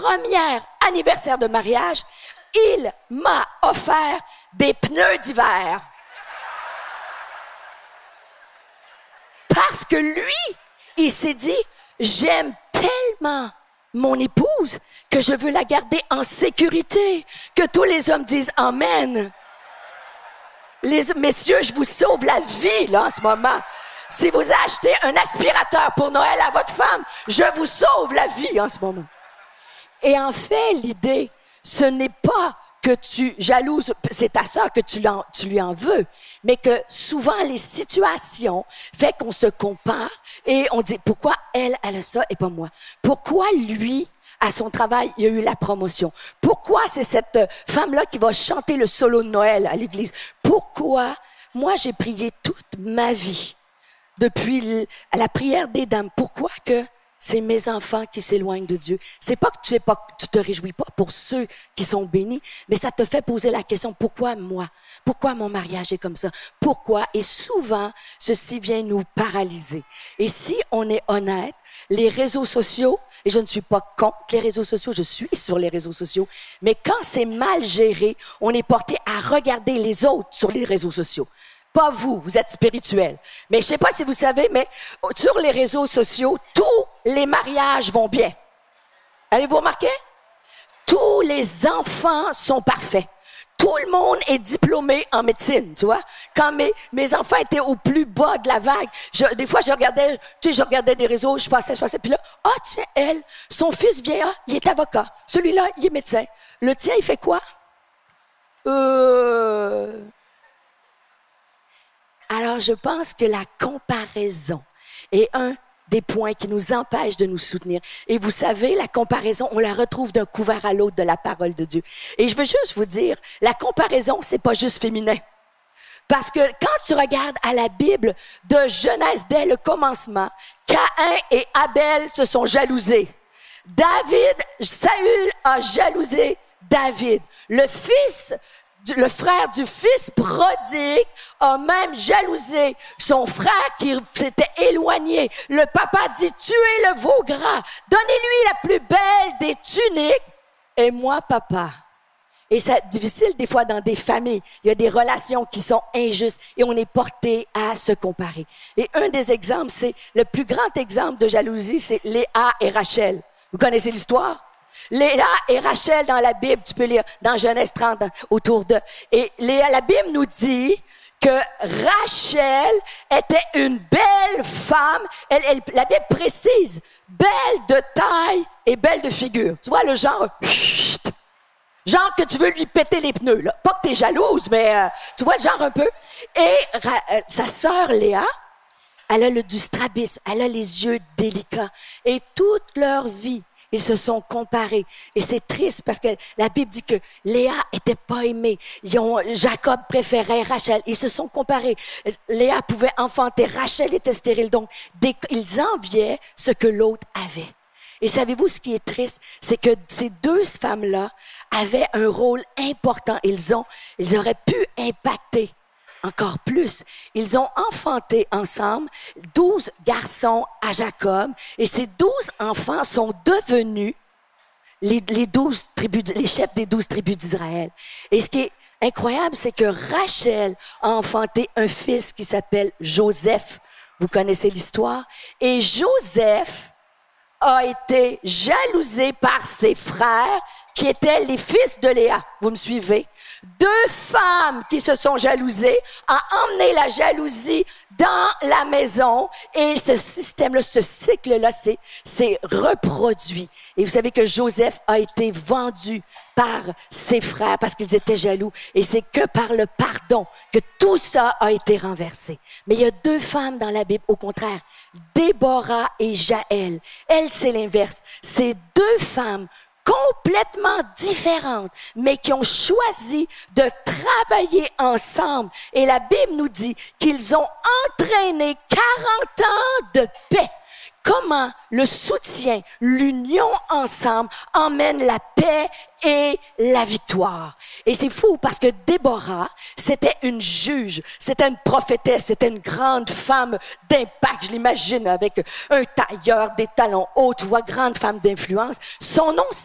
premier anniversaire de mariage, il m'a offert des pneus d'hiver. Parce que lui, il s'est dit, j'aime tellement mon épouse que je veux la garder en sécurité, que tous les hommes disent amen. Messieurs, je vous sauve la vie, là, en ce moment. Si vous achetez un aspirateur pour Noël à votre femme, je vous sauve la vie, en ce moment. Et en fait, l'idée, ce n'est pas que tu jalouses, c'est ta sœur que tu lui en veux, mais que souvent les situations fait qu'on se compare et on dit pourquoi elle a ça et pas moi. Pourquoi lui, à son travail, il a eu la promotion. Pourquoi c'est cette femme-là qui va chanter le solo de Noël à l'église? Pourquoi moi j'ai prié toute ma vie depuis la prière des dames? Pourquoi que c'est mes enfants qui s'éloignent de Dieu? C'est pas que tu te réjouis pas pour ceux qui sont bénis, mais ça te fait poser la question, pourquoi moi? Pourquoi mon mariage est comme ça? Pourquoi? Et souvent, ceci vient nous paralyser. Et si on est honnête, les réseaux sociaux, et je ne suis pas contre les réseaux sociaux, je suis sur les réseaux sociaux, mais quand c'est mal géré, on est porté à regarder les autres sur les réseaux sociaux. Pas vous, vous êtes spirituel. Mais je sais pas si vous savez, mais sur les réseaux sociaux, tous les mariages vont bien. Avez-vous remarqué? Tous les enfants sont parfaits. Tout le monde est diplômé en médecine, tu vois. Quand mes enfants étaient au plus bas de la vague, des fois, je regardais des réseaux, je passais, puis là, tiens, elle, son fils vient, il est avocat. Celui-là, il est médecin. Le tien, il fait quoi? Alors, je pense que la comparaison est un des points qui nous empêchent de nous soutenir. Et vous savez, la comparaison, on la retrouve d'un couvert à l'autre de la parole de Dieu. Et je veux juste vous dire, la comparaison, c'est pas juste féminin. Parce que quand tu regardes à la Bible, de Genèse dès le commencement, Caïn et Abel se sont jalousés. Saül a jalousé David. Le frère du fils prodigue a même jalousé son frère qui s'était éloigné. Le papa dit, tuez le veau gras, donnez-lui la plus belle des tuniques. Et moi, papa. Et c'est difficile des fois dans des familles. Il y a des relations qui sont injustes et on est porté à se comparer. Et un des exemples, c'est le plus grand exemple de jalousie, c'est Léa et Rachel. Vous connaissez l'histoire? Léa et Rachel dans la Bible, tu peux lire dans Genèse 30 autour d'eux. Et la Bible nous dit que Rachel était une belle femme. La Bible précise, belle de taille et belle de figure. Tu vois le genre, genre que tu veux lui péter les pneus, là. Pas que t'es jalouse, mais tu vois le genre un peu. Et sa sœur Léa, elle a du strabisme, elle a les yeux délicats. Et toute leur vie, ils se sont comparés. Et c'est triste parce que la Bible dit que Léa était pas aimée. Jacob préférait Rachel. Ils se sont comparés. Léa pouvait enfanter. Rachel était stérile. Donc, ils enviaient ce que l'autre avait. Et savez-vous ce qui est triste? C'est que ces deux femmes-là avaient un rôle important. Ils auraient pu impacter encore plus. Ils ont enfanté ensemble 12 garçons à Jacob et ces 12 enfants sont devenus les chefs des 12 tribus d'Israël. Et ce qui est incroyable, c'est que Rachel a enfanté un fils qui s'appelle Joseph. Vous connaissez l'histoire? Et Joseph a été jalousé par ses frères qui étaient les fils de Léa. Vous me suivez? Deux femmes qui se sont jalousées ont emmené la jalousie dans la maison et ce système-là, ce cycle-là s'est reproduit. Et vous savez que Joseph a été vendu par ses frères parce qu'ils étaient jaloux. Et c'est que par le pardon que tout ça a été renversé. Mais il y a deux femmes dans la Bible, au contraire, Déborah et Jaël. Elle, c'est l'inverse. C'est deux femmes complètement différentes, mais qui ont choisi de travailler ensemble. Et la Bible nous dit qu'ils ont entraîné 40 ans de paix. Comment le soutien, l'union ensemble emmène la paix et la victoire. Et c'est fou parce que Déborah, c'était une juge, c'était une prophétesse, c'était une grande femme d'impact, je l'imagine, avec un tailleur, des talons hauts, tu vois, grande femme d'influence. Son nom,